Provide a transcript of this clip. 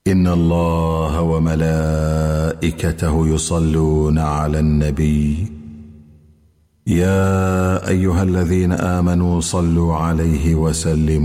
إن الله وملائكته يصلون على النبي يا أيها الذين آمنوا صلوا عليه وسلموا